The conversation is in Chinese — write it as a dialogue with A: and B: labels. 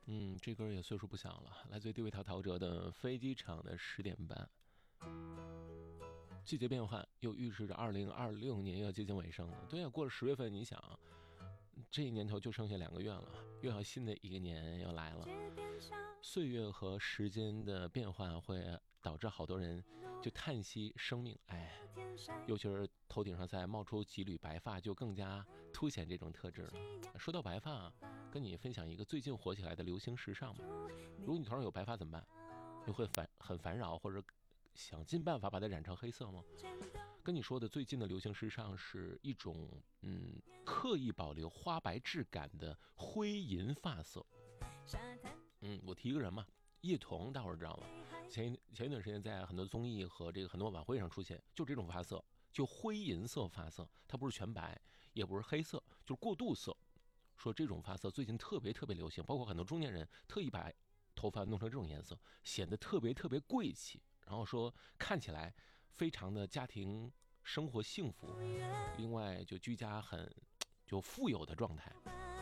A: 这歌也岁数不小了，来自于地位陶陶喆的《飞机场的10点半》。季节变换又预示着2026年要接近尾声了。对呀，过了10月份，你想，这一年头就剩下2个月了，又要新的一个年要来了。岁月和时间的变化会导致好多人就叹息生命，尤其是头顶上再冒出几缕白发，就更加凸显这种特质了。说到白发，跟你分享一个最近火起来的流行时尚吧。如果你头上有白发怎么办？你会很烦扰，或者想尽办法把它染成黑色吗？跟你说的最近的流行时尚是一种刻意保留花白质感的灰银发色。我提一个人嘛，叶童，大伙儿知道吗？前一段时间在很多综艺和这个很多晚会上出现，就这种发色，就灰银色发色，它不是全白，也不是黑色，就是过渡色。说这种发色最近特别特别流行，包括很多中年人特意把头发弄成这种颜色，显得特别特别贵气，然后说看起来非常的家庭生活幸福，另外就居家就富有的状态。